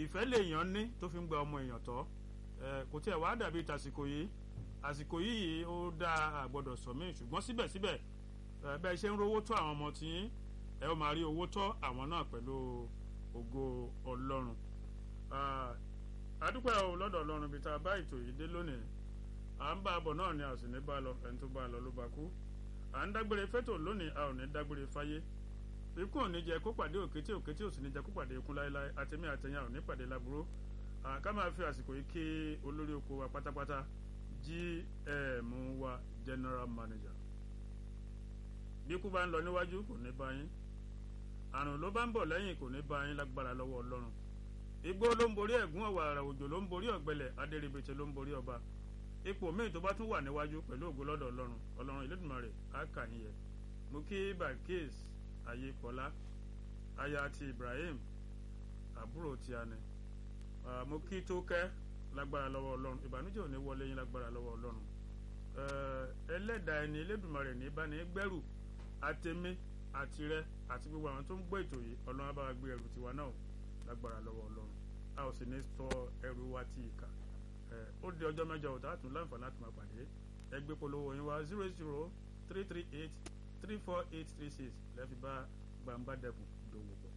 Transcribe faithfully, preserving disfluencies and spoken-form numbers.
ìfẹ́ lèèyàn ní tó fi ń gba ọmọ èèyàn tọ́ kò tí ẹ̀ wá dàbí tàsìkò yìí àsìkò yìí ó dá àgbọ́dọ̀ sọ̀mí ṣùgbọ́n síbẹ̀síbẹ̀ bẹ́ẹ̀ ṣe ń rówó tọ́ àwọn ọmọ tí ẹ ó máa rí owó tọ́ àwọn náà pẹ̀lú ògo Ọlọ́run. àdúpẹ́ o lọ́dọ̀ Ọlọ́run bíi tá a bá ètò yìí dé lónìí à ń bá a bọ̀ náà ni a ò sì ní bá a lọ ẹni tó bá a lọ ló bá kú à ń dágbére fẹ́tò lónìí a ò ní dágbére fáyé ikú ò ní jẹ́ kó pàdé òkété òkété ò sì ní jẹ́ kó pàdé ikú láéláé àtẹ̀mí àtẹ̀yìn ò ní pàdé láburú ká máa fi àsìkò yìí kí olórí oko wa pátápátá G M wa general manager bí ikú bá ń lọ níwájú kò ní bá yín àrùn ló bá ń bọ̀ lẹ́yìn kò ní bá yín lágbára lọ́wọ́ Ọlọ́run igbó ló ń borí ẹ̀gún ọ̀wàrà òjò ló ń borí ọ̀gbẹlẹ̀ adéribètè ló ń borí ọba ipò míì tó bá tún wà níwájú pẹ̀lú ògo lọ́dọ̀ Ọlọ́run Ọlọ́run Elédùmarè á kà yín yẹ mo kí Barkis Ayépọ̀lá aya ti Ibrahim àbúrò tí a ní mo kí Tókẹ́ lágbára lọ́wọ́ Ọlọ́run ìbànújẹ́ ò ní wọlé yín lágbára lọ́wọ́ Ọlọ́run ẹlẹ́dàá ẹni Elédùmarè ní bá ní gbẹ́rù àtẹ̀mí àti rẹ àti gbogbo àwọn tó ń gbọ́ ètò yìí Ọlọ́run á bá wa gbé ẹrù tiwa náà lágbára lọ́wọ́ Ọlọ́run a ò sì ní sọ ẹrù wa ti ìkà ó di ọjọ́ mẹ́jọ ọ̀tá àtún láǹfààní láti máa pàdé ẹgbẹ́ polówó yín wá zero zero three three eight three four eight three six lẹ́fi bá gbàǹbá dẹkùn dòwò pọ̀.